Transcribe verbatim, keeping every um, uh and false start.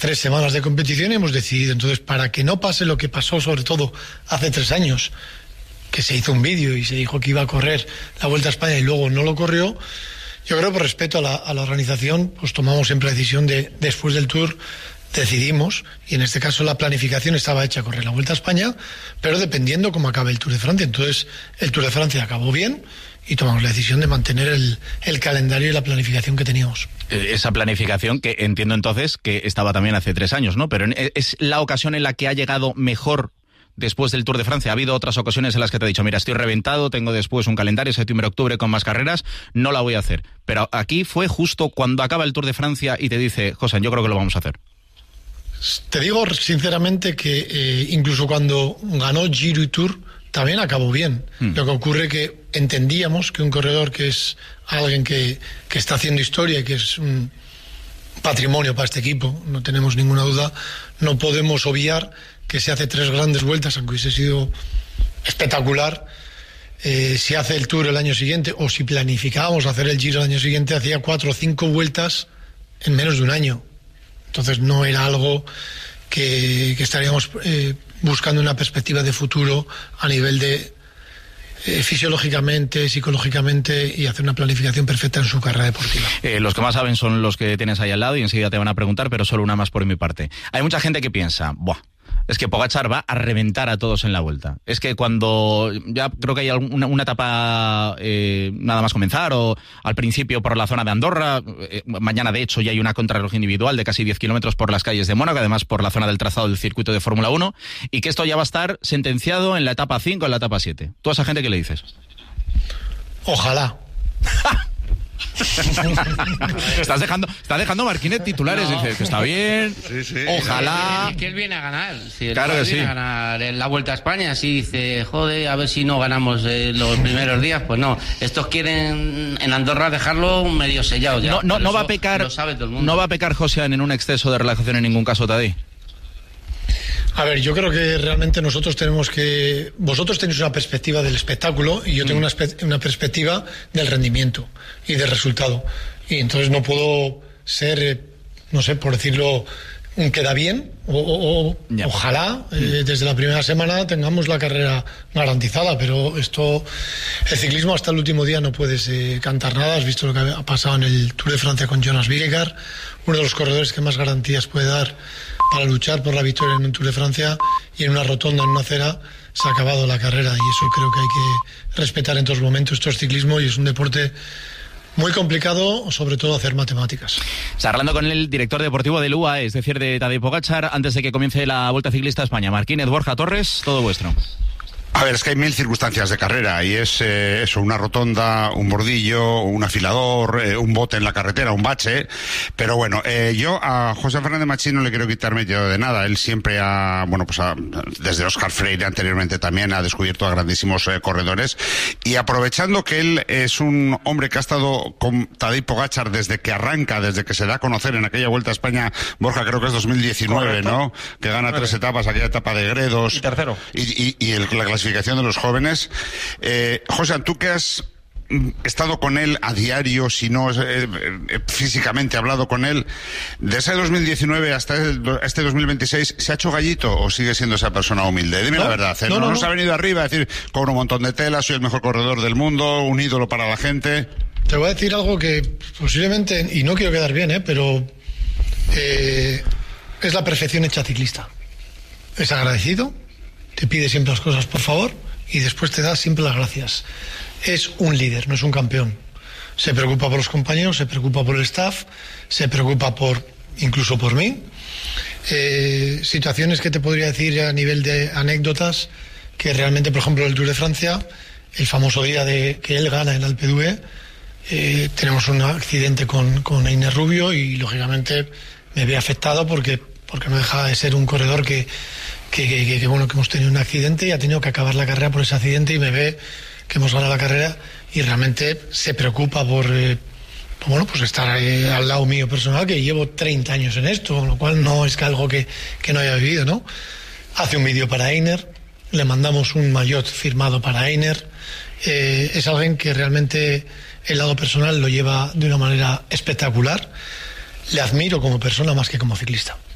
tres semanas de competición y hemos decidido. Entonces, para que no pase lo que pasó, sobre todo hace tres años, que se hizo un vídeo y se dijo que iba a correr la Vuelta a España y luego no lo corrió, yo creo que por respeto a la, a la organización, pues tomamos siempre la decisión de, después del Tour, decidimos, y en este caso la planificación estaba hecha a correr la Vuelta a España, pero dependiendo cómo acabe el Tour de Francia. Entonces, el Tour de Francia acabó bien y tomamos la decisión de mantener el, el calendario y la planificación que teníamos. Esa planificación que entiendo entonces que estaba también hace tres años, ¿no? Pero es la ocasión en la que ha llegado mejor después del Tour de Francia. Ha habido otras ocasiones en las que te he dicho, mira, estoy reventado, tengo después un calendario, septiembre-octubre con más carreras, no la voy a hacer. Pero aquí fue justo cuando acaba el Tour de Francia y te dice, José, yo creo que lo vamos a hacer. Te digo sinceramente que eh, incluso cuando ganó Giro y Tour, también acabó bien. Mm. Lo que ocurre que entendíamos que un corredor que es alguien que, que está haciendo historia y que es un patrimonio para este equipo, no tenemos ninguna duda, no podemos obviar que se hace tres grandes vueltas, aunque hubiese sido espectacular. Eh, si hace el Tour el año siguiente, o si planificábamos hacer el Giro el año siguiente, hacía cuatro o cinco vueltas en menos de un año. Entonces no era algo que, que estaríamos eh, buscando una perspectiva de futuro a nivel de eh, fisiológicamente, psicológicamente, y hacer una planificación perfecta en su carrera deportiva. Eh, los que más saben son los que tienes ahí al lado y enseguida te van a preguntar, pero solo una más por mi parte. Hay mucha gente que piensa, buah, es que Pogačar va a reventar a todos en la Vuelta. Es que cuando ya creo que hay una, una etapa eh, nada más comenzar, o al principio por la zona de Andorra, eh, mañana de hecho ya hay una contrarreloj individual de casi diez kilómetros por las calles de Mónaco, además por la zona del trazado del circuito de Fórmula uno, y que esto ya va a estar sentenciado en la etapa cinco, en la etapa siete. ¿Tú a esa gente qué le dices? Ojalá. estás dejando estás dejando Marquínez titulares, no. Dice que está bien, sí, sí. Ojalá que, que él viene a ganar, si él claro que viene sí. a ganar en la Vuelta a España, si dice joder, a ver si no ganamos eh, los primeros días, pues no, estos quieren en Andorra dejarlo medio sellado ya. No, no, no va a pecar, no va a pecar José en un exceso de relajación en ningún caso, Tadej. A ver, yo creo que realmente nosotros tenemos que... Vosotros tenéis una perspectiva del espectáculo y yo tengo mm. una, espe- una perspectiva del rendimiento y del resultado. Y entonces no puedo ser, no sé, por decirlo, un queda bien o, o, o ojalá mm. eh, desde la primera semana tengamos la carrera garantizada, pero esto, el ciclismo hasta el último día no puedes eh, cantar nada. Has visto lo que ha pasado en el Tour de Francia con Jonas Vingegaard, uno de los corredores que más garantías puede dar para luchar por la victoria en un Tour de Francia, y en una rotonda, en una acera, se ha acabado la carrera, y eso creo que hay que respetar en todos los momentos. Esto es ciclismo y es un deporte muy complicado, sobre todo hacer matemáticas. Está hablando con el director deportivo del U A E, es decir, de Tadej Pogačar, antes de que comience la Vuelta Ciclista a España. Marquínez, Borja, Torres, todo vuestro. A ver, es que hay mil circunstancias de carrera y es eh, eso, una rotonda, un bordillo, un afilador, eh, un bote en la carretera, un bache, pero bueno, eh, yo a José Fernández Machín no le quiero quitar mérito de nada. Él siempre ha, bueno, pues ha, desde Óscar Freire anteriormente también ha descubierto a grandísimos eh, corredores, y aprovechando que él es un hombre que ha estado con Tadej Pogačar desde que arranca, desde que se da a conocer en aquella Vuelta a España, Borja, creo que es dos mil diecinueve, correcto, ¿no? Que gana tres etapas, aquella etapa de Gredos. Y tercero. Y, y, y el, la clasificación de los jóvenes. Eh, José, tú que has estado con él a diario, si no eh, eh, físicamente hablado con él, de ese dos mil diecinueve hasta el, este dos mil veintiséis, ¿se ha hecho gallito o sigue siendo esa persona humilde? Dime no, la verdad, ¿eh? no, no, no nos no. ha venido arriba a decir, cobro un montón de tela, soy el mejor corredor del mundo, un ídolo para la gente. Te voy a decir algo que posiblemente, y no quiero quedar bien, ¿eh? pero eh, es la perfección hecha ciclista. Es agradecido, te pide siempre las cosas por favor y después te da siempre las gracias. Es un líder, no es un campeón. Se preocupa por los compañeros, se preocupa por el staff, se preocupa por incluso por mí. Eh, situaciones que te podría decir a nivel de anécdotas, que realmente, por ejemplo, el Tour de Francia, el famoso día de que él gana en Alpe d'Huez, eh, tenemos un accidente con, con Einer Rubio y lógicamente me ve afectado porque, porque no deja de ser un corredor que Que, que, que bueno, que hemos tenido un accidente y ha tenido que acabar la carrera por ese accidente, y me ve que hemos ganado la carrera y realmente se preocupa por, eh, por bueno, pues estar ahí al lado mío personal, que llevo treinta años en esto, con lo cual no es que algo que, que no haya vivido, ¿no? Hace un vídeo para Einer, le mandamos un maillot firmado para Einer, eh, es alguien que realmente el lado personal lo lleva de una manera espectacular. Le admiro como persona más que como ciclista.